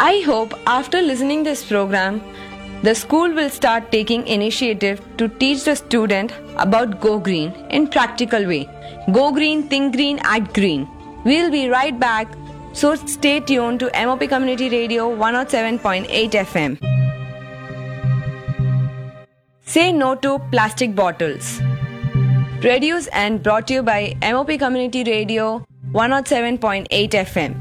I hope after listening this program, the school will start taking initiative to teach the student about Go Green in practical way. Go Green, Think Green, Act Green. We'll be right back, so stay tuned to MOP Community Radio 107.8 FM. Say no to plastic bottles. Produced and brought to you by MOP Community Radio 107.8 FM.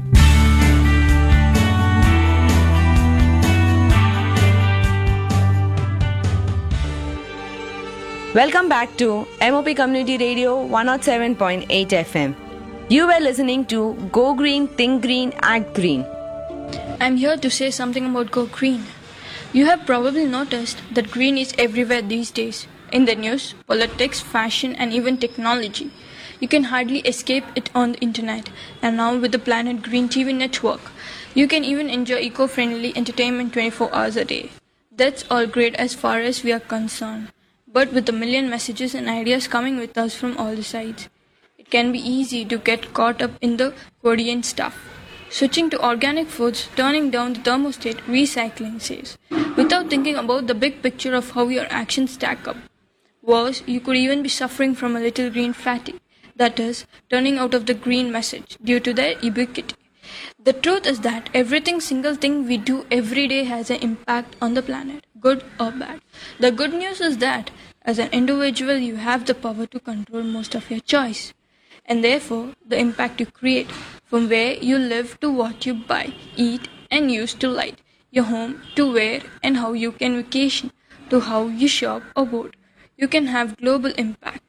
Welcome back to MOP Community Radio 107.8 FM. You were listening to Go Green, Think Green, Act Green. I'm here to say something about Go Green. You have probably noticed that green is everywhere these days. In the news, politics, fashion, and even technology. You can hardly escape it on the internet. And now with the Planet Green TV network, you can even enjoy eco-friendly entertainment 24 hours a day. That's all great as far as we are concerned. But with a million messages and ideas coming with us from all the sides, it can be easy to get caught up in the quotidian stuff. Switching to organic foods, turning down the thermostat, recycling saves, without thinking about the big picture of how your actions stack up. Worse, you could even be suffering from a little green fatigue, that is, turning out of the green message due to their ubiquity. The truth is that every single thing we do every day has an impact on the planet, good or bad. The good news is that as an individual you have the power to control most of your choice, and therefore the impact you create, from where you live to what you buy, eat and use to light your home, to where and how you can vacation, to how you shop or vote, you can have global impact.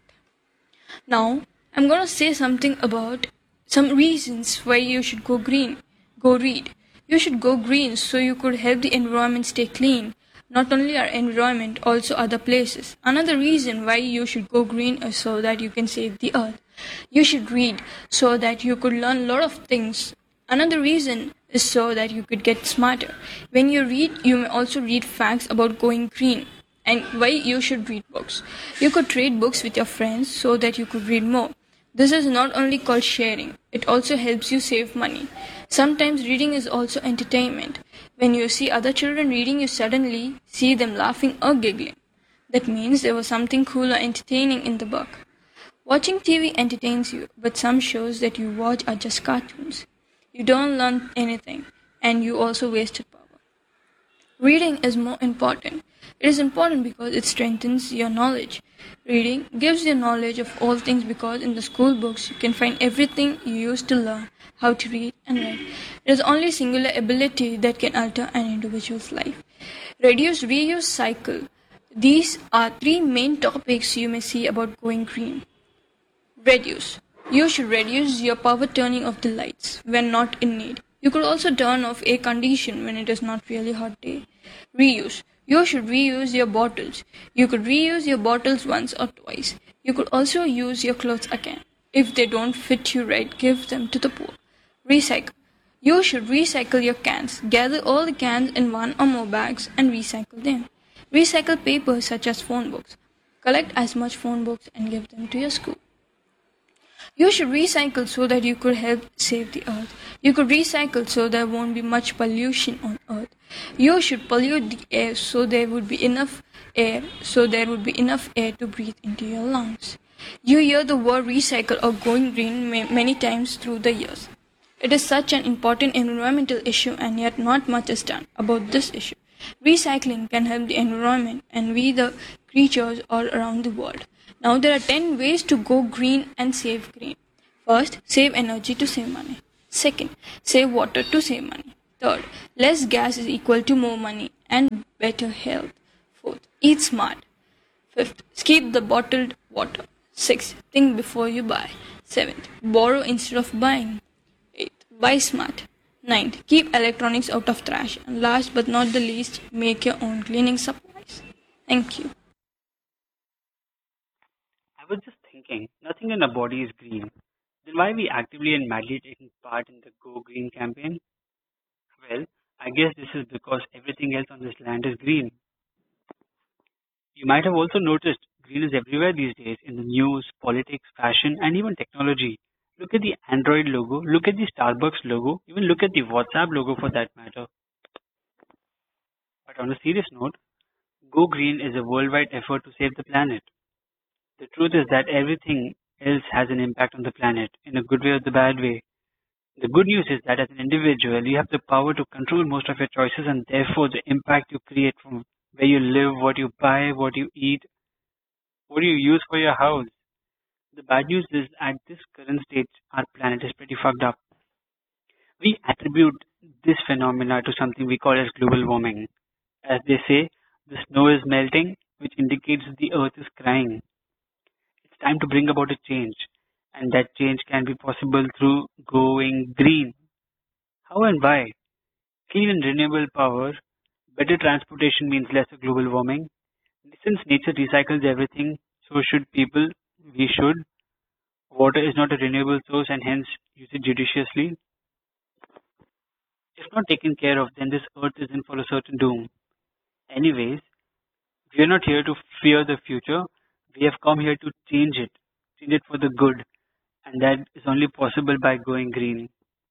Now I'm going to say something about some reasons why you should go green. Go read. You should go green so you could help the environment stay clean. Not only our environment, also other places. Another reason why you should go green is so that you can save the earth. You should read so that you could learn a lot of things. Another reason is so that you could get smarter. When you read, you may also read facts about going green and why you should read books. You could trade books with your friends so that you could read more. This is not only called sharing, it also helps you save money. Sometimes reading is also entertainment. When you see other children reading, you suddenly see them laughing or giggling. That means there was something cool or entertaining in the book. Watching TV entertains you, but some shows that you watch are just cartoons. You don't learn anything, and you also wasted power. Reading is more important. It is important because it strengthens your knowledge. Reading gives you knowledge of all things because in the school books you can find everything you used to learn how to read and write. It is only singular ability that can alter an individual's life. Reduce, reuse, cycle. These are three main topics you may see about going green. Reduce. You should reduce your power turning off the lights when not in need. You could also turn off air condition when it is not really hot day. Reuse. You should reuse your bottles. You could reuse your bottles once or twice. You could also use your clothes again. If they don't fit you right, give them to the poor. Recycle. You should recycle your cans. Gather all the cans in one or more bags and recycle them. Recycle paper such as phone books. Collect as much phone books and give them to your school. You should recycle so that you could help save the earth. You could recycle so there won't be much pollution on earth. You should pollute the air so there would be enough air to breathe into your lungs. You hear the word recycle or going green many times through the years. It is such an important environmental issue and yet not much is done about this issue. Recycling can help the environment and we the creatures all around the world. Now there are 10 ways to go green and save green. First, save energy to save money. Second, save water to save money. Third, less gas is equal to more money and better health. Fourth, eat smart. Fifth, skip the bottled water. Sixth, think before you buy. Seventh, borrow instead of buying. Eighth, buy smart. Ninth, keep electronics out of trash. And last but not the least, make your own cleaning supplies. Thank you. I was just thinking, nothing in our body is green. Then why are we actively and madly taking part in the Go Green campaign? Well, I guess this is because everything else on this land is green. You might have also noticed green is everywhere these days in the news, politics, fashion, and even technology. Look at the Android logo, look at the Starbucks logo, even look at the WhatsApp logo for that matter. But on a serious note, Go Green is a worldwide effort to save the planet. The truth is that everything else has an impact on the planet, in a good way or the bad way. The good news is that as an individual, you have the power to control most of your choices and therefore the impact you create from where you live, what you buy, what you eat, what you use for your house. The bad news is at this current stage, our planet is pretty fucked up. We attribute this phenomena to something we call as global warming. As they say, the snow is melting, which indicates the earth is crying. It's time to bring about a change, and that change can be possible through going green. How and why? Clean and renewable power, better transportation means lesser global warming. Since nature recycles everything, so should people. We should. Water is not a renewable source and hence use it judiciously. If not taken care of, then this earth is in for a certain doom. Anyways, we are not here to fear the future. We have come here to change it for the good, and that is only possible by going green.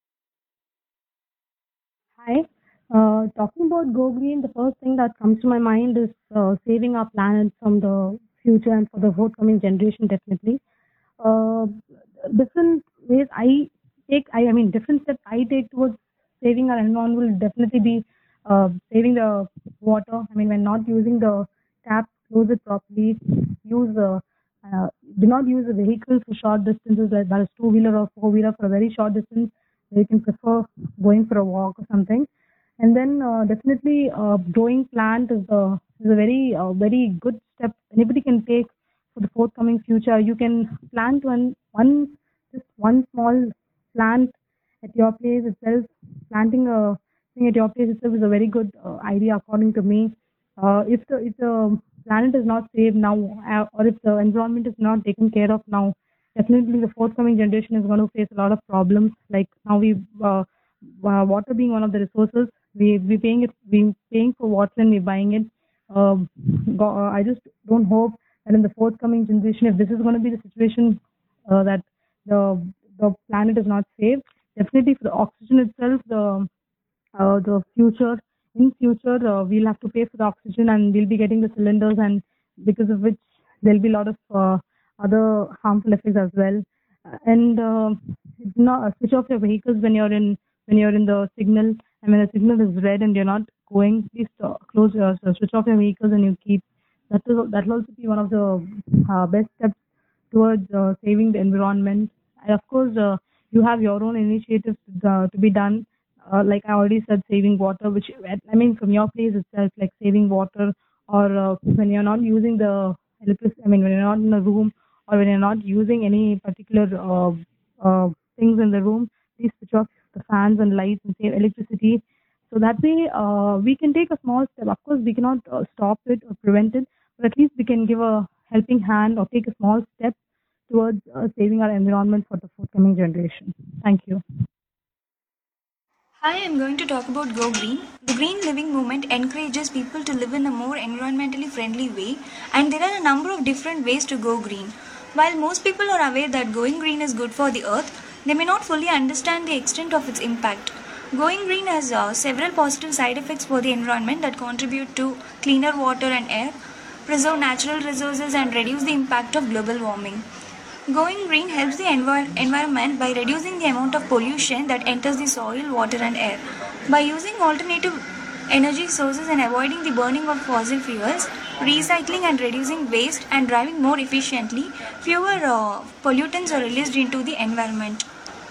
Hi. Talking about Go Green, the first thing that comes to my mind is saving our planet from the future and for the forthcoming generation, definitely. Uh, Different ways I mean, different steps I take towards saving our environment will definitely be saving the water. I mean, when not using the tap, close it properly. Use uh, do not use a vehicle for short distances, like that is two wheeler or four wheeler for a very short distance. You can prefer going for a walk or something. And then definitely growing plant is a very good step anybody can take for the forthcoming future. You can plant one small plant at your place itself. Planting a thing at your place itself is a very good idea according to me. If the planet is not saved now, or if the environment is not taken care of now, definitely the forthcoming generation is going to face a lot of problems. Like now water being one of the resources, we paying for water and we're buying it. I just don't hope that in the forthcoming generation, if this is going to be the situation, that the the planet is not safe. Definitely for the oxygen itself, the future in future we'll have to pay for the oxygen and we'll be getting the cylinders, and because of which there'll be a lot of other harmful effects as well. And not switch off your vehicles when you're in the signal. I mean, the signal is red and you're not going. Please switch off your vehicles and you keep. That will also be one of the best steps towards saving the environment. And of course, you have your own initiatives to be done. Like I already said, saving water, which I mean, from your place itself, like saving water, or when you're not using the electricity. I mean, when you're not in a room or when you're not using any particular things in the room, please switch off the fans and lights and save electricity. So that way, we can take a small step. Of course, we cannot stop it or prevent it, but at least we can give a helping hand or take a small step towards saving our environment for the forthcoming generation. Thank you. Hi, I'm going to talk about Go Green. The Green Living Movement encourages people to live in a more environmentally friendly way, and there are a number of different ways to go green. While most people are aware that going green is good for the earth, they may not fully understand the extent of its impact. Going green has several positive side effects for the environment that contribute to cleaner water and air, preserve natural resources, and reduce the impact of global warming. Going green helps the environment by reducing the amount of pollution that enters the soil, water, and air. By using alternative energy sources and avoiding the burning of fossil fuels, recycling and reducing waste, and driving more efficiently, fewer pollutants are released into the environment.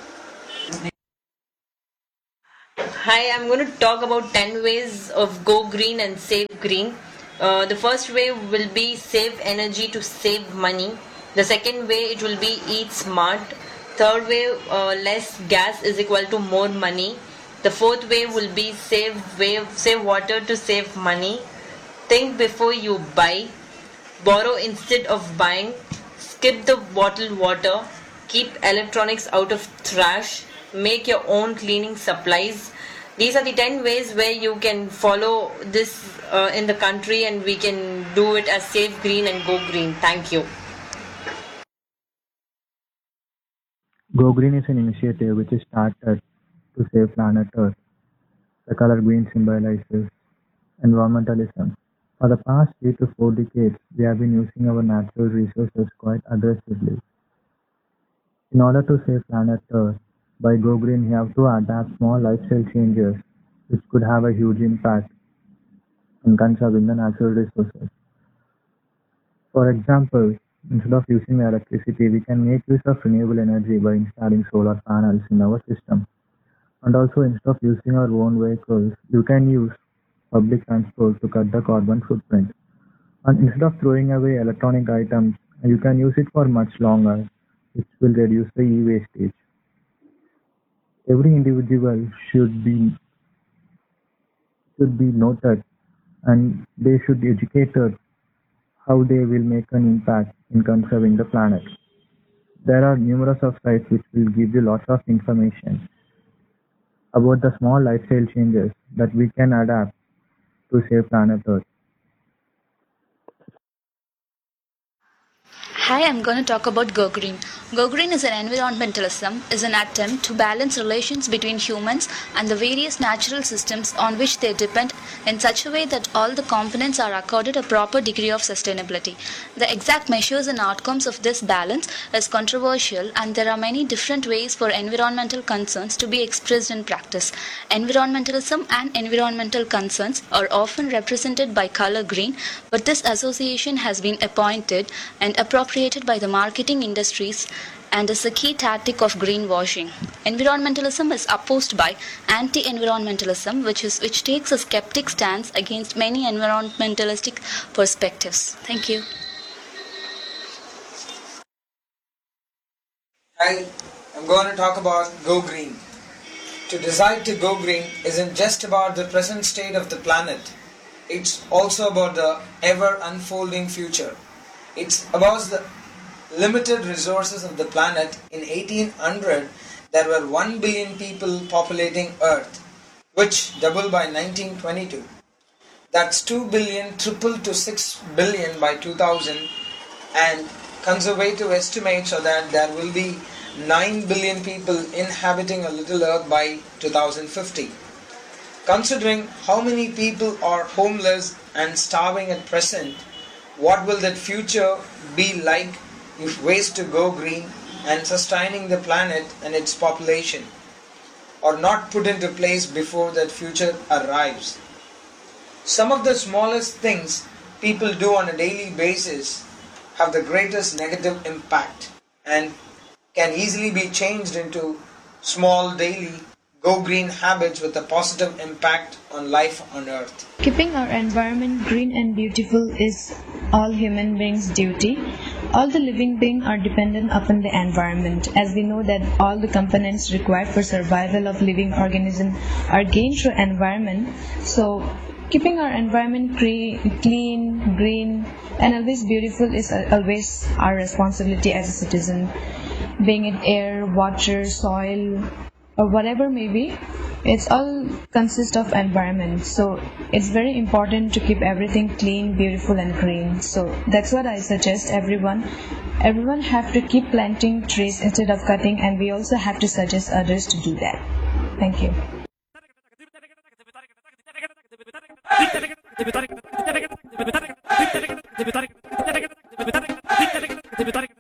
Hi, I'm going to talk about 10 ways of go green and save green. The first way will be save energy to save money. The second way it will be eat smart. Third way, less gas is equal to more money. The fourth way will be save water to save money. Think before you buy. Borrow instead of buying. Skip the bottled water. Keep electronics out of trash. Make your own cleaning supplies. These are the 10 ways where you can follow this in the country, and we can do it as Save Green and Go Green. Thank you. Go Green is an initiative which is started to save planet Earth. The color green symbolizes Environmentalism. For the past 3 to 4 decades, we have been using our natural resources quite aggressively. In order to save planet Earth, by Go Green we have to adapt small lifestyle changes which could have a huge impact on conserving the natural resources. For example, instead of using electricity, we can make use of renewable energy by installing solar panels in our system. And also, instead of using our own vehicles, you can use public transport to cut the carbon footprint. And instead of throwing away electronic items, you can use it for much longer, which will reduce the e-wastage. Every individual should be noted, and they should be educated how they will make an impact in conserving the planet. There are numerous of sites which will give you lots of information about the small lifestyle changes that we can adapt to save planet Earth. Hi, I'm going to talk about Go Green. Go Green is an environmentalism, is an attempt to balance relations between humans and the various natural systems on which they depend in such a way that all the components are accorded a proper degree of sustainability. The exact measures and outcomes of this balance is controversial, and there are many different ways for environmental concerns to be expressed in practice. Environmentalism and environmental concerns are often represented by color green, but this association has been appointed and appropriated by the marketing industries and is a key tactic of greenwashing. Environmentalism is opposed by anti-environmentalism, which takes a skeptic stance against many environmentalistic perspectives. Thank you. Hi, I'm going to talk about Go Green. To decide to go green isn't just about the present state of the planet, it's also about the ever unfolding future. It's about the limited resources of the planet. In 1800, there were 1 billion people populating Earth, which doubled by 1922. That's 2 billion tripled to 6 billion by 2000, and conservative estimates are that there will be 9 billion people inhabiting a little Earth by 2050. Considering how many people are homeless and starving at present, what will that future be like if ways to go green and sustaining the planet and its population are not put into place before that future arrives? Some of the smallest things people do on a daily basis have the greatest negative impact and can easily be changed into small daily go green habits with a positive impact on life on Earth. Keeping our environment green and beautiful is all human beings' duty. All the living beings are dependent upon the environment, as we know that all the components required for survival of living organisms are gained through environment. So keeping our environment clean, green, and always beautiful is always our responsibility as a citizen. Being it air, water, soil, or whatever may be, it's all consists of environment. So it's very important to keep everything clean, beautiful, and green. So that's what I suggest everyone have to keep planting trees instead of cutting, and we also have to suggest others to do that. Thank you.